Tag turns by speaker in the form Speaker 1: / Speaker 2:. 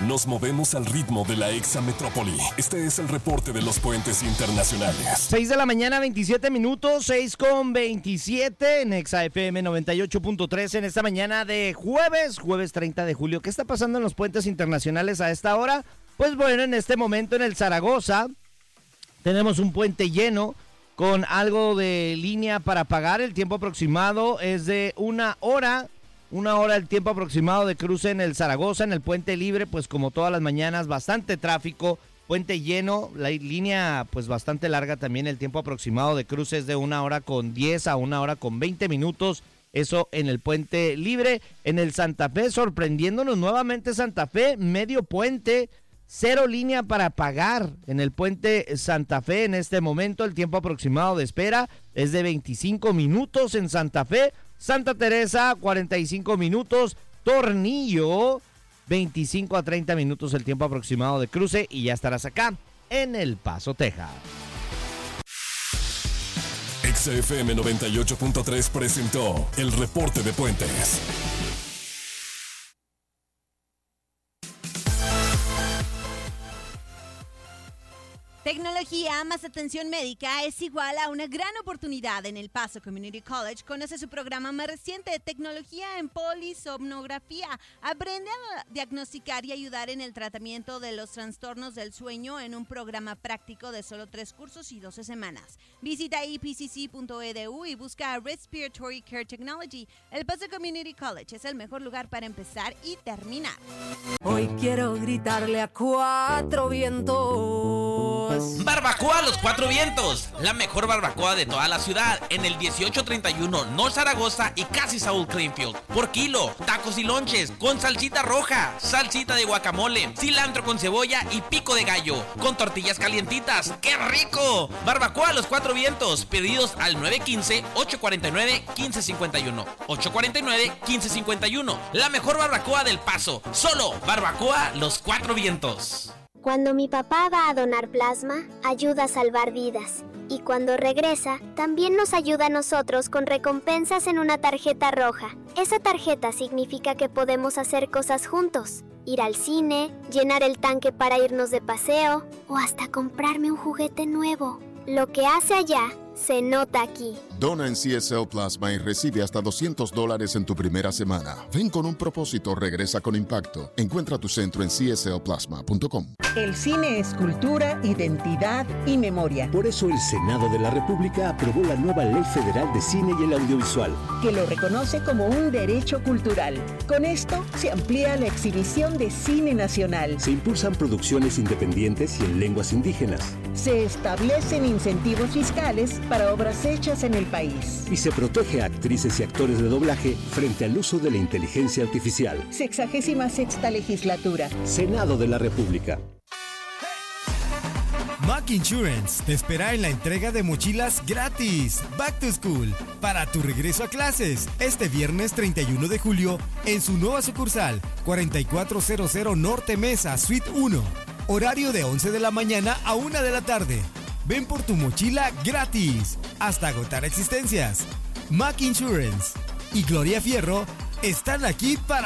Speaker 1: Nos movemos al ritmo de la exametrópoli. Este es el reporte de los puentes internacionales.
Speaker 2: 6 de la mañana, 27 minutos, 6:27 en Exa FM 98.3 en esta mañana de jueves 30 de julio. ¿Qué está pasando en los puentes internacionales a esta hora? Pues bueno, en este momento en el Zaragoza tenemos un puente lleno con algo de línea para pagar. El tiempo aproximado es de una hora el tiempo aproximado de cruce en el Zaragoza. En el puente libre, pues como todas las mañanas, bastante tráfico, puente lleno, la línea pues bastante larga también. El tiempo aproximado de cruce es de 1:10 a 1:20 minutos, eso en el puente libre. En el Santa Fe, sorprendiéndonos nuevamente Santa Fe, medio puente, cero línea para pagar en el puente Santa Fe. En este momento el tiempo aproximado de espera es de 25 minutos en Santa Fe. Santa Teresa, 45 minutos. Tornillo, 25 a 30 minutos el tiempo aproximado de cruce. Y ya estarás acá en El Paso, Texas.
Speaker 1: XFM 98.3 presentó el reporte de puentes.
Speaker 3: Tecnología más atención médica es igual a una gran oportunidad en El Paso Community College. Conoce su programa más reciente de tecnología en polisomnografía. Aprende a diagnosticar y ayudar en el tratamiento de los trastornos del sueño en un programa práctico de solo 3 cursos y 12 semanas. Visita ipcc.edu y busca Respiratory Care Technology. El Paso Community College es el mejor lugar para empezar y terminar.
Speaker 4: Hoy quiero gritarle a 4 vientos.
Speaker 5: Barbacoa Los Cuatro Vientos, la mejor barbacoa de toda la ciudad, en el 1831 North Zaragoza y casi Saúl Greenfield. Por kilo, tacos y lonches, con salsita roja, salsita de guacamole, cilantro con cebolla y pico de gallo, con tortillas calientitas. ¡Qué rico! Barbacoa Los Cuatro Vientos, pedidos al 915-849-1551. 849-1551, la mejor barbacoa del Paso. Solo Barbacoa Los Cuatro Vientos.
Speaker 6: Cuando mi papá va a donar plasma, ayuda a salvar vidas. Y cuando regresa, también nos ayuda a nosotros con recompensas en una tarjeta roja. Esa tarjeta significa que podemos hacer cosas juntos. Ir al cine, llenar el tanque para irnos de paseo o hasta comprarme un juguete nuevo. Lo que hace allá se nota aquí.
Speaker 7: Dona en CSL Plasma y recibe hasta $200 en tu primera semana. Ven con un propósito, regresa con impacto. Encuentra tu centro en cslplasma.com.
Speaker 8: El cine es cultura, identidad y memoria.
Speaker 9: Por eso el Senado de la República aprobó la nueva Ley Federal de Cine y el Audiovisual,
Speaker 8: que lo reconoce como un derecho cultural. Con esto se amplía la exhibición de cine nacional.
Speaker 9: Se impulsan producciones independientes y en lenguas indígenas.
Speaker 8: Se establecen incentivos fiscales para obras hechas en el país.
Speaker 9: Y se protege a actrices y actores de doblaje frente al uso de la inteligencia artificial.
Speaker 8: 66ª legislatura.
Speaker 9: Senado de la República.
Speaker 10: Mac Insurance te espera en la entrega de mochilas gratis Back to School para tu regreso a clases este viernes 31 de julio en su nueva sucursal 4400 Norte Mesa, Suite 1. Horario de 11 de la mañana a 1 de la tarde. Ven por tu mochila gratis hasta agotar existencias. Mac Insurance y Gloria Fierro están aquí para